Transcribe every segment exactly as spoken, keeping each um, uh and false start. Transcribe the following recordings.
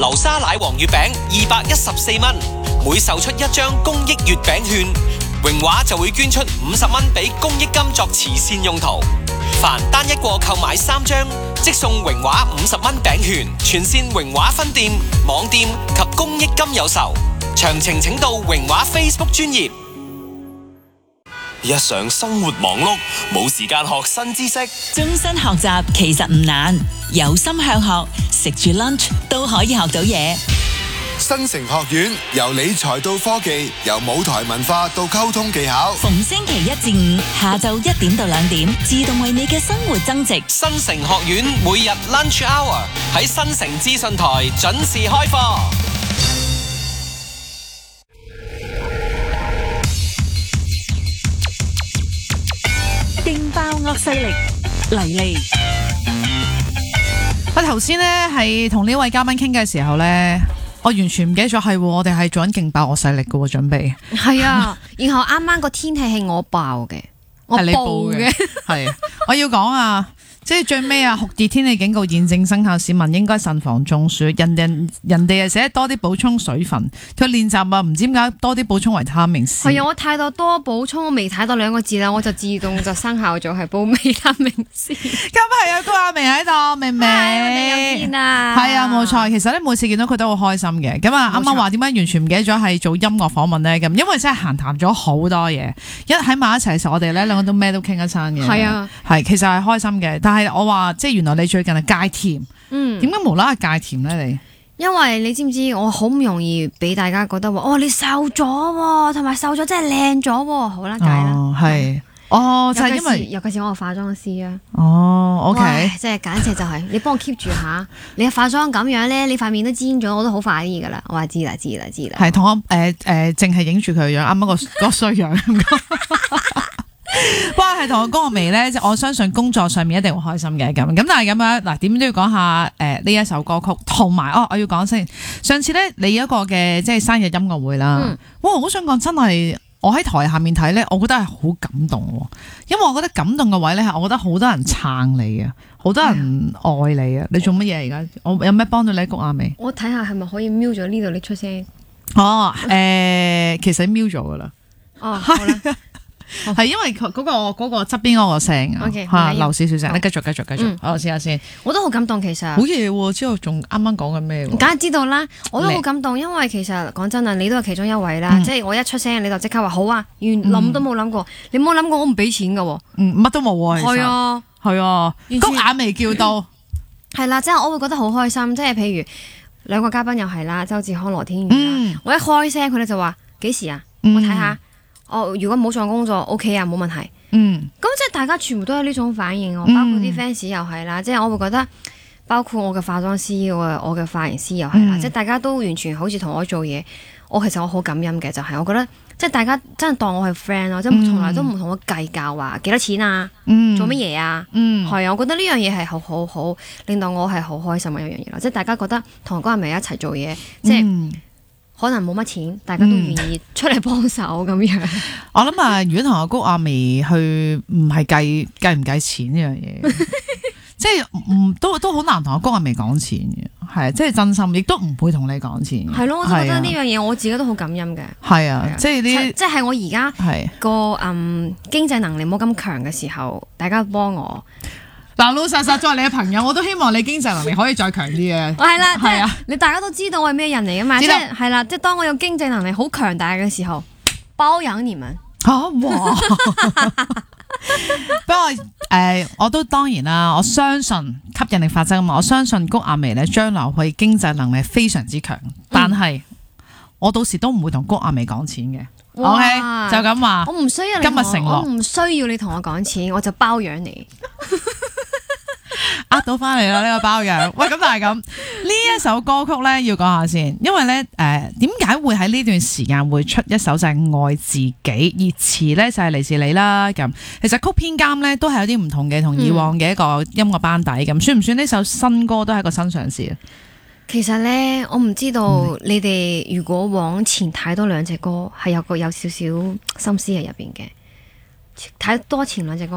流沙奶黃月餅二百一十四蚊，每售出一張公益月餅券，榮華就會捐出五十蚊俾公益金作慈善用途。凡單一個購買三張，即送榮華五十蚊餅券，全線榮華分店、網店及公益金有售。詳情請到榮華 Facebook 專頁。日常生活忙碌，冇時間學新知識。 終身學習其實唔難，有心向學，食住 lunch 都可以學到嘢。 新城學院由理財到科技，由舞台文化到溝通技巧， 逢星期一至五下晝一點到兩點，自動為你嘅生活增值。 新城學院每日 lunch hour 喺新城資訊台準時開課。 勁爆惡勢力黎利， 我頭先咧係同呢位嘉賓傾嘅時候咧，我完全唔記得咗係我哋係做緊勁爆惡勢力嘅準備。 係啊，然後啱啱個天氣係我爆嘅，我係你報嘅， 係我要講啊！即係最尾啊，酷熱天氣警告現正生效，市民應該慎防中暑。人人人哋啊寫多啲補充水分，佢練習啊唔知點解多啲補充維他命 C。 係啊，我睇到多補充，我未睇到兩個字啦，我就自動就生效咗係補維他命 C。 咁係啊，高亞明喺度，明明。 係我哋有見啊。 係啊，冇錯。其實咧每次見到佢都好開心嘅。咁啊，啱啱話點解完全唔記得咗係做音樂訪問咧？咁因為真係閒談咗好多嘢，一喺埋一齊嘅時候，我哋咧兩個都咩都傾一餐嘅。 係啊， 係其實係開心嘅，但係我話即係原來你最近係戒甜， 嗯， 點解無啦啦戒甜咧？你因為你知唔知我好唔容易俾大家覺得話，哦你瘦咗喎，同埋瘦咗真係靚咗喎，好啦戒啦， 哦係，哦就係因為尤其是我係化妝師啊， 哦 OK， 即係簡直就係你幫我 keep 住下，你化妝咁樣咧，你塊面都尖咗，我都好快啲噶啦，我話知啦知啦知啦， 係同我誒誒淨係影住佢個樣，啱啱個個衰樣咁。不過係同我講個眉咧，即係我相信工作上面一定會開心嘅咁。咁但係咁樣嗱，點都要講下誒呢一首歌曲，同埋哦，我要講先。上次咧你一個嘅即係生日音樂會啦， 嗯、 哇！我好想講真係，我喺台下面睇咧，我覺得係好感動，因為我覺得感動嘅位咧係，我覺得好多人撐你啊，好多人愛你啊。你做乜嘢而家？我有咩幫到你谷亞美？ 我睇下係咪可以瞄咗呢度，你出聲。 哦，誒、呃，其實瞄咗噶啦。 哦，好啦。 係因為佢嗰個嗰個側邊嗰個聲啊，吓留少少聲，你繼續繼續繼續，我試下先。 我都好感動，其實好嘢喎！之後仲啱啱講緊咩？ 梗係知道啦，我都好感動，因為其實講真啊，你都係其中一位啦。即係我一出聲，你就即刻話好啊，完諗都冇諗過，你冇諗過我唔俾錢噶， 嗯，乜都冇啊， 係啊， 係啊，谷眼未叫到， 係啦，即係我會覺得好開心。即係譬如兩個嘉賓又係啦，周志康、羅天宇啦，我一開聲佢哋就話幾時啊？我睇下。哦，如果冇撞工作 OK 啊，冇問題。嗯，咁即係大家全部都有呢種反應，包括啲 fans 又係啦，即係我會覺得，包括我嘅化妝師、我我嘅髮型師又係啦，即係大家都完全好似同我做嘢。我其實我好感恩嘅，就係我覺得即係大家真係當我係 friend 咯，即係從來都唔同我計較話幾多錢啊，做乜嘢啊，係啊，我覺得呢樣嘢係好好好，令到我係好開心嘅一樣嘢咯。即係大家覺得同嗰人咪一齊做嘢，即係。可能冇乜錢，大家都願意出嚟幫手咁樣。嗯、 我諗啊，如果同阿谷阿眉去唔係計計唔計錢呢樣嘢，即係唔都都好難同阿谷阿眉講錢嘅，係即係真心，亦都唔會同你講錢。係咯， 我就覺得呢樣嘢我自己都好感恩嘅。 係啊，即係呢， 即係我而家個嗯經濟能力冇咁強嘅時候，大家幫我。 嗱，老實實作為你嘅朋友，我都希望你經濟能力可以再強啲嘅。 係啦，係啊，你大家都知道我係咩人嚟㗎嘛？即係係啦，即係當我有經濟能力好強大嘅時候，包養你們。 嚇、啊、哇！不過誒、呃，我都當然啦，我相信吸引力法則啊嘛，我相信谷亞眉咧將來佢經濟能力非常之強，但係、嗯、我到時都唔會同谷亞眉講錢嘅。O K，就咁話。 我唔需要你，今日承諾，我唔需要你同我講錢，我就包養你。 呃到翻嚟啦呢個包養。喂，咁但係咁呢一首歌曲咧要講下先，因為咧誒點解會喺呢段時間會出一首就係愛自己，而詞咧就係嚟自你啦。咁其實曲編監咧都係有啲唔同嘅，同以往嘅一個音樂班底咁，嗯、算唔算呢首新歌都係一個新嘗試啊？ 其實咧，我唔知道你哋如果往前睇多兩隻歌，係有個有少少心思喺入邊嘅。睇多前兩隻歌啦，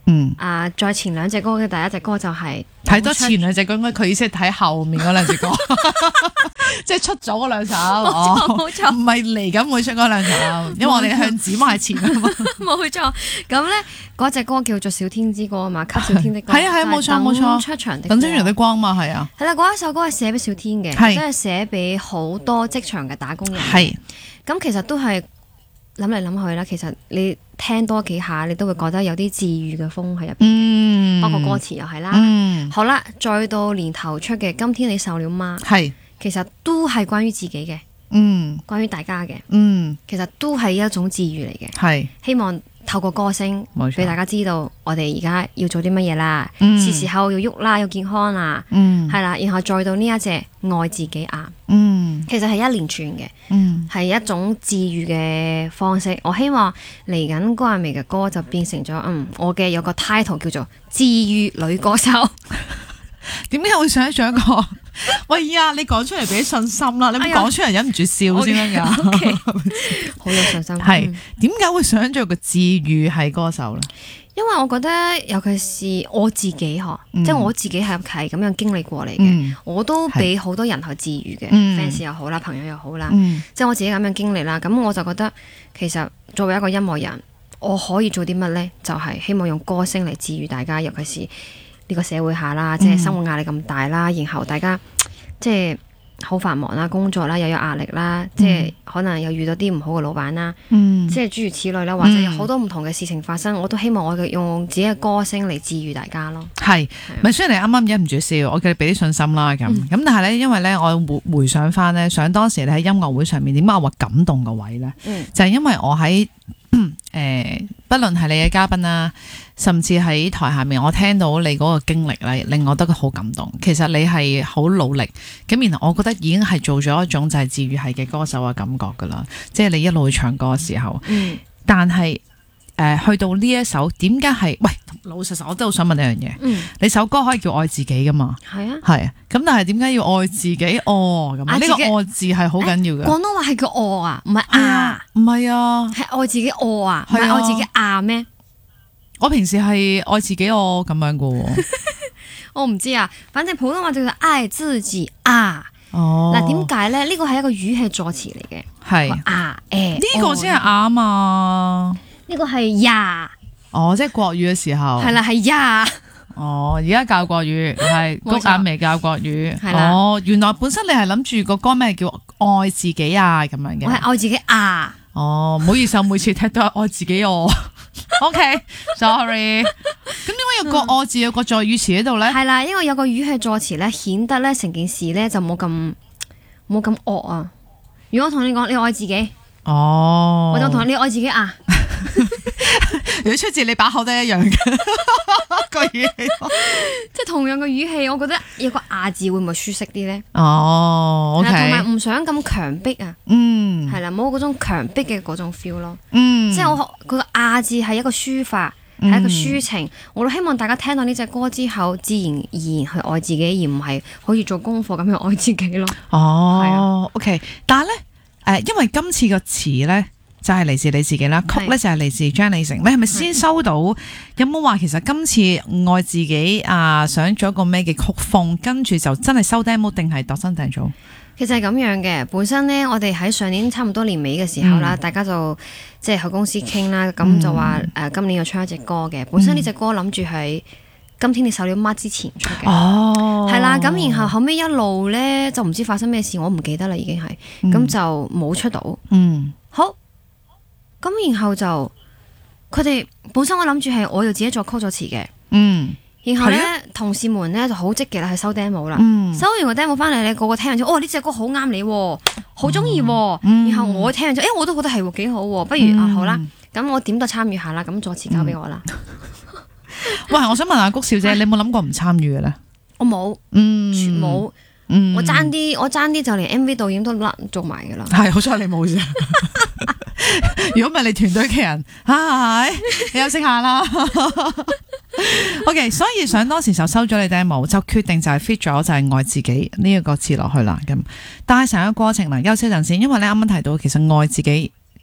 嗯啊，再前兩隻歌嘅第一隻歌就係睇多前兩隻歌，應該佢意思係睇後面嗰兩隻歌，即係出咗嗰兩首， 冇錯唔係嚟緊會出嗰兩首，因為我哋向指望係前啊嘛。 冇錯，咁咧嗰隻歌叫做《小天之歌》啊嘛，給小天的歌。 係啊係啊，冇錯冇錯。 出場的等出場的光嘛，係啊。 係啦，嗰一首歌係寫俾小天嘅， 係都係寫俾好多職場嘅打工人。 係。 咁其實都係諗嚟諗去啦，其實你聽多幾下，你都會覺得有啲治愈嘅風喺入邊。 嗯， 包括歌詞又係啦。 嗯， 好啦，再到年頭出嘅《今天你瘦了嗎》， 係， 其實都係關於自己嘅， 嗯， 關於大家嘅， 嗯， 其實都係一種治愈嚟嘅。 係， 希望透過歌聲冇錯俾大家知道，我哋而家要做啲乜嘢啦，是、 嗯、 時候要喐啦，要健康啦， 嗯， 係啦，然後再到呢一隻愛自己啊， 嗯， 其實係一連串嘅， 嗯， 係一種治愈嘅方式。我希望嚟緊高亞薇嘅歌就變成咗，嗯，我嘅有個 title 叫做治愈女歌手。 點解會想做一個？喂呀，你講出嚟俾信心啦，你唔講出嚟忍唔住笑先得噶。 Okay, okay. 好有信心。 係點解會想做個治愈系歌手咧？ 因為我覺得，尤其是我自己嗬，嗯、即係我自己係係咁樣經歷過嚟嘅，嗯、我都俾好多人去治愈嘅 fans 又好啦，朋友又好啦，嗯、即係我自己咁樣經歷啦。咁我就覺得，其實作為一個音樂人，我可以做啲乜呢？就係、是、希望用歌聲嚟治愈大家，尤其是呢個社會下啦，即係生活壓力咁大啦，然後大家即係好繁忙啦，工作啦又有壓力啦，即係可能又遇到啲唔好嘅老闆啦，即係諸如此類啦，或者有好多唔同嘅事情發生，我都希望我嘅用自己嘅歌聲嚟治愈大家咯。係， 咪雖然你啱啱忍唔住笑，我叫你俾啲信心啦咁，咁、嗯、但係咧，因為咧我回回想翻咧，想當時你喺音樂會上面點解我話感動個位咧，嗯、就係因為我喺。誒、呃，不論係你嘅嘉賓啦，甚至喺台下面，我聽到你嗰個經歷咧，令我覺得好感動。其實你係好努力，咁然後我覺得已經係做咗一種就係治愈系嘅歌手嘅感覺噶啦。即係你一路去唱歌嘅時候，嗯、但係誒、呃、去到呢一首，點解係？喂，老實實，我都好想問一樣嘢。嗯、你首歌可以叫愛自己噶嘛？係啊，係啊。咁但係點解要愛自己？哦，咁呢個愛字係好緊要嘅。 廣東話係叫愛啊，唔係啊， 唔係啊， 係愛自己愛啊，唔係愛自己啊咩？ 我平時係愛自己我咁樣噶。 我唔知啊，反正普通話就叫愛自己啊。哦，嗱，點解咧？呢個係一個語氣助詞嚟嘅，係啊，誒， 呢個先係啱嘛。呢個係呀。哦， 即係國語嘅時候。 係啦，係呀。 哦，而家教國語係高亞薇教國語。 係啦。 哦，原來本身你係諗住個歌名叫愛自己啊咁樣嘅。 我係愛自己啊。 哦，唔好意思，我每次聽都係愛自己我。OK，sorry。咁點解有個愛字有個助語詞喺度咧？ 係啦，因為有個語氣助詞咧，顯得咧成件事咧就冇咁冇咁惡啊。如果我同你講你愛自己，哦，我就同你愛自己啊。 如果出自你把口都一樣嘅個語氣， 即係同樣嘅語氣，我覺得有個啊字會唔會舒適啲咧？ 哦，同埋唔想咁強迫啊，嗯，係啦，冇嗰種強迫嘅嗰種 feel 咯，嗯，即係我佢個啊字係一個抒發，係一個抒情，嗯、我都希望大家聽到呢隻歌之後，自然而然去愛自己，而唔係好似做功課咁樣愛自己咯。哦，係啊 ，OK，但係咧，誒，因為今次個詞咧。就係嚟自你自己啦，曲咧就係嚟自張李成。你係咪先收到？有冇話其實今次愛自己啊，想做一個咩嘅曲風，跟住就真係收 demo 定係度身訂造？ 其實係咁樣嘅，本身咧我哋喺上年差唔多年尾嘅時候啦，嗯、大家就即係去公司傾啦，咁、嗯、就話誒、呃、今年要唱一隻歌嘅。本身呢隻歌諗住喺今天你瘦了嗎之前出嘅，哦，係啦。咁然後後尾一路咧就唔知發生咩事，我唔記得啦，已經係咁、嗯、就冇出到。嗯，好。咁然後就佢哋本身我諗住係我要自己作曲作詞嘅，嗯，然後咧的同事們咧就好積極啦，去收 demo 啦，嗯、收完個 demo 翻嚟咧，個個聽完之後，哦呢隻歌好啱你，好中意，嗯、然後我聽完之後，誒、欸、我都覺得係幾好，不如、嗯、啊好啦，咁我點都參與下啦，咁作詞交俾我啦。嗯、 喂，我想問下谷小姐，你有冇諗過唔參與嘅咧？ 我冇，嗯，全冇。嗯、我爭啲，我爭啲就連 M V 導演都甩做埋噶啦。係，好彩你冇啫。如果唔係你團隊嘅人，唉，你休息下啦。OK， 所以想當時就收咗你 demo，就決定就係 fit 咗就係愛自己呢一個詞落去啦。咁，但係成個過程啦，休息陣先，因為你啱啱提到其實愛自己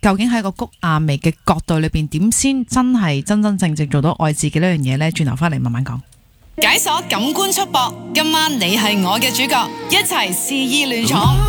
究竟喺個谷亞薇嘅角度裏邊，點先真係真真正正做到愛自己呢樣嘢呢？轉頭翻嚟慢慢講。 解鎖感官束縛，今晚你係我嘅主角，一齊肆意亂闖。